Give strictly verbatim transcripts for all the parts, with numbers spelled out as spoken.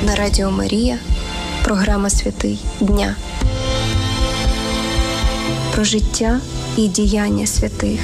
На Радіо Марія програма «Святий дня». Про життя і діяння святих.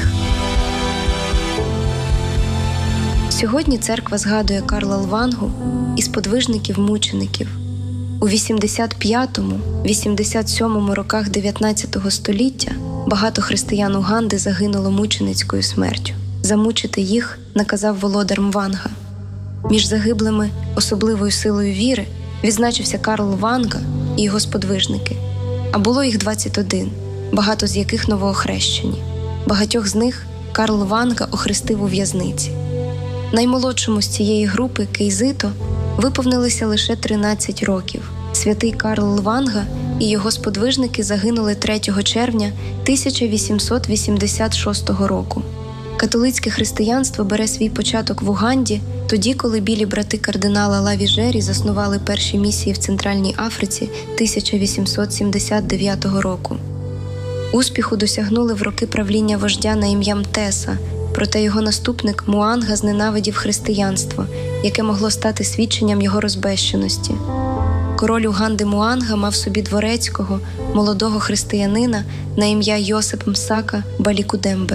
Сьогодні церква згадує Карла Лвангу із подвижників-мучеників. У вісімдесят п'ятому - вісімдесят сьомому роках дев'ятнадцятого століття багато християн Уганди загинуло мученицькою смертю. Замучити їх наказав володар Мванга. Між загиблими особливою силою віри відзначився Карл Лванга і його сподвижники. А було їх двадцять один, багато з яких новоохрещені. Багатьох з них Карл Лванга охрестив у в'язниці. Наймолодшому з цієї групи, Кейзито, виповнилося лише тринадцять років. Святий Карл Лванга і його сподвижники загинули третього червня тисяча вісімсот вісімдесят шостого року. Католицьке християнство бере свій початок в Уганді, тоді, коли білі брати кардинала Лавіжері заснували перші місії в Центральній Африці тисяча вісімсот сімдесят дев'ятого року. Успіху досягнули в роки правління вождя на ім'я Мтеса, проте його наступник Муанга зненавидів християнство, яке могло стати свідченням його розбещеності. Король Уганди Муанга мав собі дворецького, молодого християнина на ім'я Йосип Мсака Балікудембе.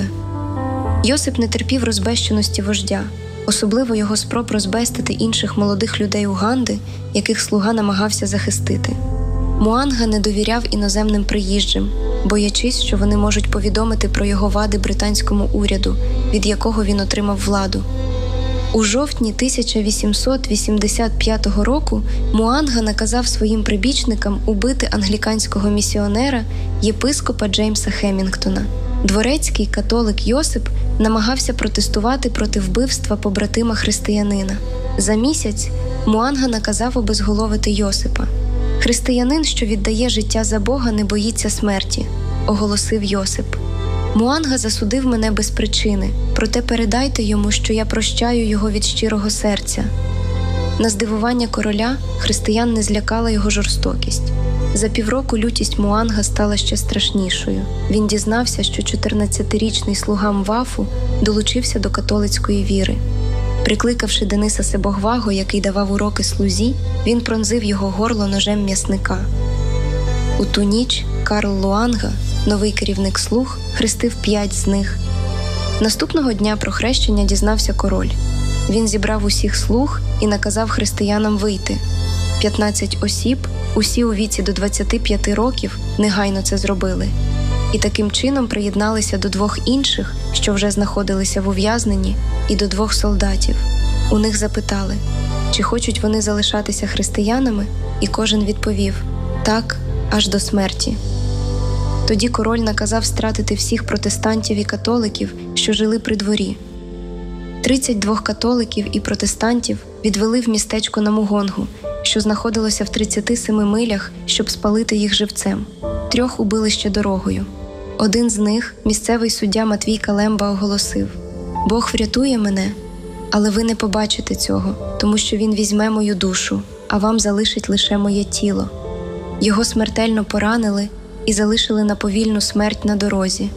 Йосип не терпів розбещеності вождя, особливо його спроб розбестити інших молодих людей Уганди, яких слуга намагався захистити. Муанга не довіряв іноземним приїжджим, боячись, що вони можуть повідомити про його вади британському уряду, від якого він отримав владу. У жовтні тисяча вісімсот вісімдесят п'ятого року Муанга наказав своїм прибічникам убити англіканського місіонера, єпископа Джеймса Хемінгтона. Дворецький католик Йосип намагався протестувати проти вбивства побратима християнина. За місяць Муанга наказав обезголовити Йосипа. «Християнин, що віддає життя за Бога, не боїться смерті», – оголосив Йосип. «Муанга засудив мене без причини, проте передайте йому, що я прощаю його від щирого серця». На здивування короля християн не злякала його жорстокість. За півроку лютість Муанга стала ще страшнішою. Він дізнався, що чотирнадцятирічний слуга Мвафу долучився до католицької віри. Прикликавши Дениса Себогваго, який давав уроки слузі, він пронзив його горло ножем м'ясника. У ту ніч Карл Луанга, новий керівник слуг, хрестив п'ять з них. Наступного дня про хрещення дізнався король. Він зібрав усіх слуг і наказав християнам вийти. П'ятнадцять осіб, усі у віці до двадцяти п'яти років, негайно це зробили. І таким чином приєдналися до двох інших, що вже знаходилися в ув'язненні, і до двох солдатів. У них запитали, чи хочуть вони залишатися християнами, і кожен відповів «так, аж до смерті». Тоді король наказав стратити всіх протестантів і католиків, що жили при дворі. Тридцять двох католиків і протестантів відвели в містечко Намугонгу, що знаходилося в тридцяти семи милях, щоб спалити їх живцем. Трьох убили ще дорогою. Один з них, місцевий суддя Матвій Калемба, оголосив: «Бог врятує мене, але ви не побачите цього, тому що він візьме мою душу, а вам залишить лише моє тіло». Його смертельно поранили і залишили на повільну смерть на дорозі.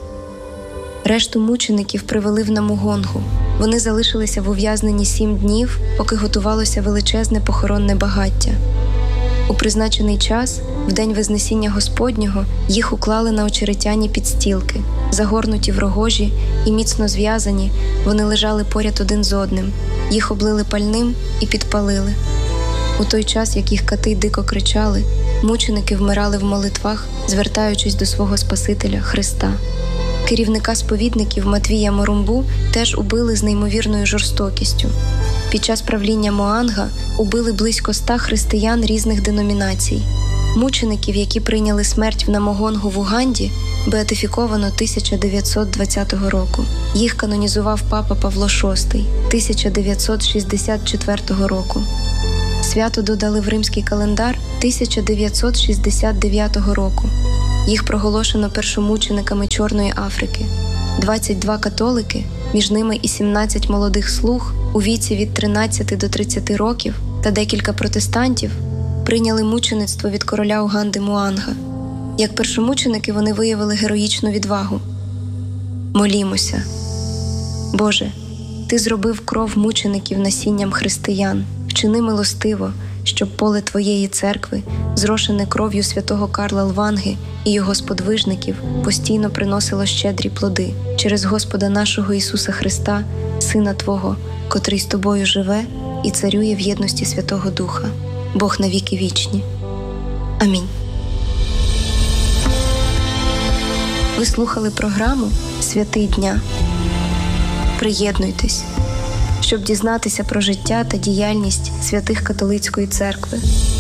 Решту мучеників привели в Намугонгу. Вони залишилися в ув'язненні сім днів, поки готувалося величезне похоронне багаття. У призначений час, в день Вознесіння Господнього, їх уклали на очеретяні підстілки. Загорнуті в рогожі і міцно зв'язані, вони лежали поряд один з одним. Їх облили пальним і підпалили. У той час, як їх кати дико кричали, мученики вмирали в молитвах, звертаючись до свого Спасителя Христа. Керівника сповідників Матвія Морумбу теж убили з неймовірною жорстокістю. Під час правління Муанга убили близько ста християн різних деномінацій. Мучеників, які прийняли смерть в Намугонгу в Уганді, беатифіковано тисяча дев'ятсот двадцятого року. Їх канонізував папа Павло шостий тисяча дев'ятсот шістдесят четвертого року. Свято додали в римський календар тисяча дев'ятсот шістдесят дев'ятого року. Їх проголошено першомучениками Чорної Африки. двадцять два католики, між ними і сімнадцять молодих слуг у віці від тринадцяти до тридцяти років та декілька протестантів прийняли мучеництво від короля Уганди Муанга. Як першомученики вони виявили героїчну відвагу. Молімося. Боже, Ти зробив кров мучеників насінням християн. Вчини милостиво, щоб поле Твоєї церкви, зрошене кров'ю святого Карла Лванги і його сподвижників, постійно приносило щедрі плоди через Господа нашого Ісуса Христа, Сина Твого, котрий з Тобою живе і царює в єдності Святого Духа, Бог на віки вічні. Амінь. Ви слухали програму «Святий дня». Приєднуйтесь, щоб дізнатися про життя та діяльність святих католицької церкви.